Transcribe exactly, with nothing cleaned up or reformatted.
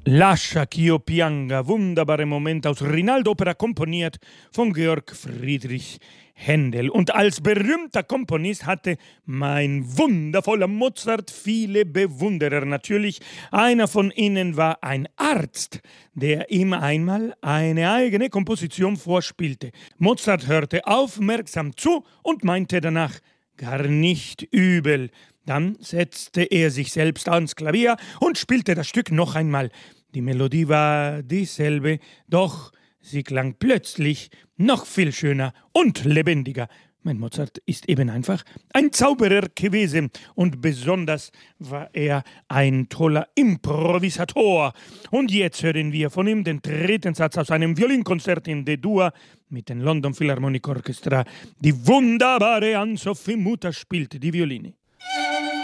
Lascia ch'io pianga, wunderbare Momente aus Rinaldo-Opera, komponiert von Georg Friedrich Händel. Und als berühmter Komponist hatte mein wundervoller Mozart viele Bewunderer. Natürlich, einer von ihnen war ein Arzt, der ihm einmal eine eigene Komposition vorspielte. Mozart hörte aufmerksam zu und meinte danach: Gar nicht übel. Dann setzte er sich selbst ans Klavier und spielte das Stück noch einmal. Die Melodie war dieselbe, doch sie klang plötzlich noch viel schöner und lebendiger. Mein Mozart ist eben einfach ein Zauberer gewesen und besonders war er ein toller Improvisator. Und jetzt hören wir von ihm den dritten Satz aus einem Violinkonzert in D-Dur mit dem London Philharmonic Orchestra. Die wunderbare Anne-Sophie Mutter spielt die Violine.